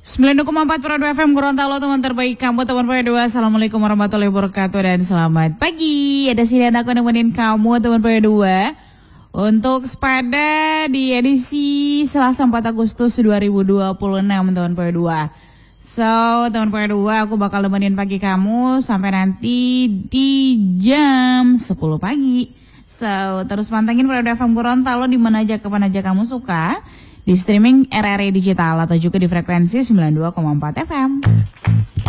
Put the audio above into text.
92,4 Pro FM Gorontalo, teman terbaik kamu, teman Pro 2. Assalamualaikum warahmatullahi wabarakatuh dan selamat pagi. Ada sini aku nemenin kamu, teman Pro 2, untuk sepada di edisi Selasa 4 Agustus 2026, teman Pro 2. So, teman Pro 2, aku bakal nemenin pagi kamu sampai nanti di jam 10 pagi. So, terus pantengin Pro FM Gorontalo di mana aja, kapan aja kamu suka. Di streaming RRI Digital atau juga di frekuensi 92,4 FM.